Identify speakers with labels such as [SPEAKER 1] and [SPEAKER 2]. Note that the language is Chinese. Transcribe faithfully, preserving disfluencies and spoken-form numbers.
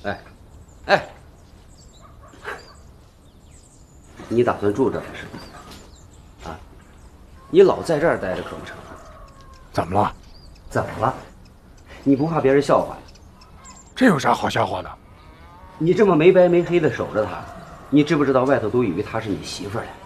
[SPEAKER 1] 哎，哎，你打算住这儿是吧？啊，你老在这儿待着可不成。
[SPEAKER 2] 怎么了？
[SPEAKER 1] 怎么了？你不怕别人笑话呀？
[SPEAKER 2] 这有啥好笑话的？
[SPEAKER 1] 你这么没白没黑的守着她，你知不知道外头都以为她是你媳妇儿呀？